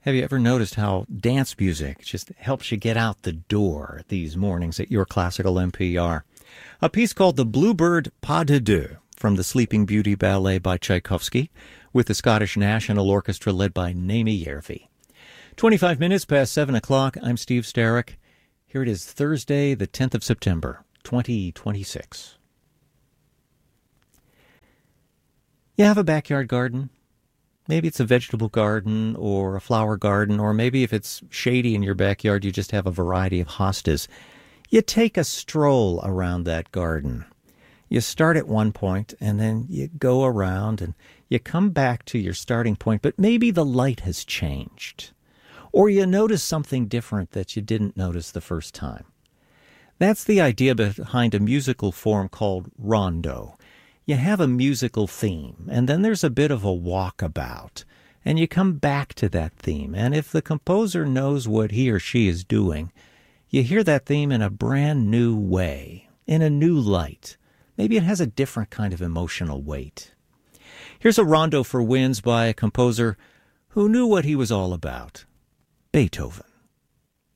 Have you ever noticed how dance music just helps you get out the door these mornings at your classical NPR? A piece called The Bluebird Pas de Deux from the Sleeping Beauty Ballet by Tchaikovsky with the Scottish National Orchestra led by Naomi Järvi. 25 minutes past 7 o'clock. I'm Steve Starrick. Here it is, Thursday, the 10th of September, 2026. You have a backyard garden? Maybe it's a vegetable garden or a flower garden, or maybe if it's shady in your backyard, you just have a variety of hostas. You take a stroll around that garden. You start at one point, and then you go around, and you come back to your starting point, but maybe the light has changed. Or you notice something different that you didn't notice the first time. That's the idea behind a musical form called rondo. You have a musical theme, and then there's a bit of a walkabout, and you come back to that theme. And if the composer knows what he or she is doing, you hear that theme in a brand new way, in a new light. Maybe it has a different kind of emotional weight. Here's a rondo for winds by a composer who knew what he was all about, Beethoven.